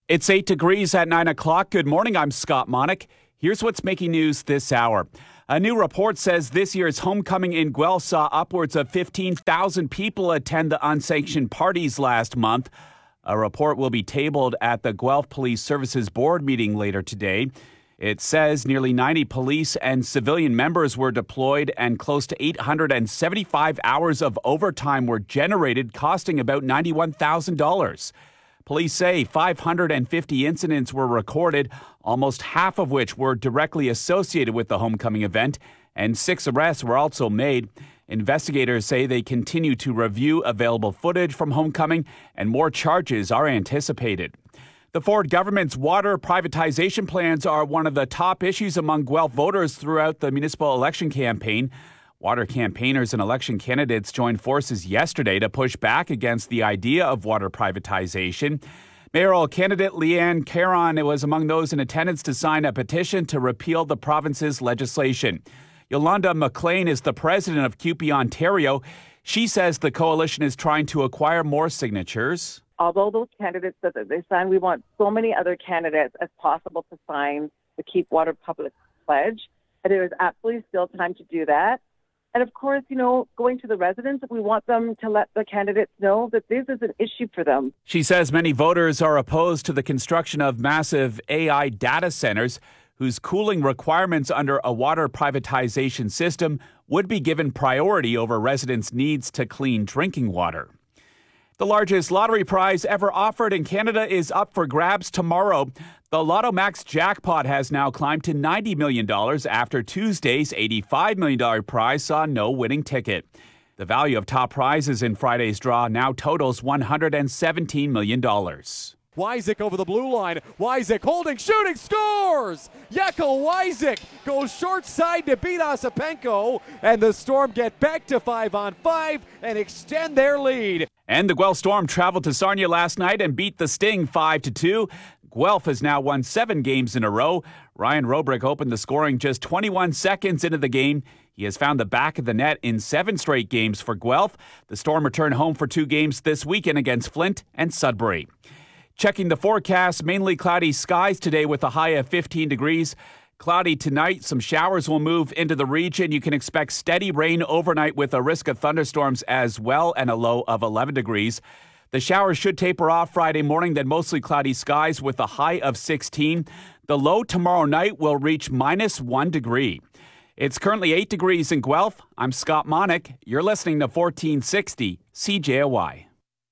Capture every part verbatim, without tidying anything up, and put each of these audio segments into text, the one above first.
It's eight degrees at nine o'clock. Good morning. I'm Scott Monick. Here's what's making news this hour. A new report says this year's homecoming in Guelph saw upwards of fifteen thousand people attend the unsanctioned parties last month. A report will be tabled at the Guelph Police Services Board meeting later today. It says nearly ninety police and civilian members were deployed and close to eight hundred seventy-five hours of overtime were generated, costing about ninety-one thousand dollars. Police say five hundred fifty incidents were recorded, almost half of which were directly associated with the homecoming event, and six arrests were also made. Investigators say they continue to review available footage from homecoming, and more charges are anticipated. The Ford government's water privatization plans are one of the top issues among Guelph voters throughout the municipal election campaign. Water campaigners and election candidates joined forces yesterday to push back against the idea of water privatization. Mayoral candidate Leanne Caron was among those in attendance to sign a petition to repeal the province's legislation. Yolanda McLean is the president of C U P E Ontario. She says the coalition is trying to acquire more signatures. Although those candidates that they sign, we want so many other candidates as possible to sign the Keep Water Public Pledge. And there is absolutely still time to do that. And of course, you know, going to the residents, we want them to let the candidates know that this is an issue for them. She says many voters are opposed to the construction of massive A I data centers whose cooling requirements under a water privatization system would be given priority over residents' needs to clean drinking water. The largest lottery prize ever offered in Canada is up for grabs tomorrow. The Lotto Max jackpot has now climbed to ninety million dollars after Tuesday's eighty-five million dollars prize saw no winning ticket. The value of top prizes in Friday's draw now totals one hundred seventeen million dollars. Wyzik over the blue line. Wyzik holding, shooting, scores! Yeko Wyzik goes short side to beat Ossipenko, and the Storm get back to five on five and extend their lead. And the Guelph Storm traveled to Sarnia last night and beat the Sting five to two. Guelph has now won seven games in a row. Ryan Robrick opened the scoring just twenty-one seconds into the game. He has found the back of the net in seven straight games for Guelph. The Storm return home for two games this weekend against Flint and Sudbury. Checking the forecast, mainly cloudy skies today with a high of fifteen degrees. Cloudy tonight, some showers will move into the region. You can expect steady rain overnight with a risk of thunderstorms as well and a low of eleven degrees. The showers should taper off Friday morning, then mostly cloudy skies with a high of sixteen. The low tomorrow night will reach minus one degree. It's currently eight degrees in Guelph. I'm Scott Monick. You're listening to fourteen sixty C J O Y.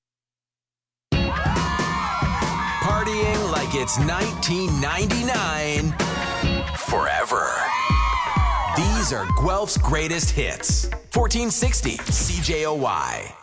Partying like it's nineteen ninety-nine forever. These are Guelph's greatest hits. fourteen sixty C J O Y.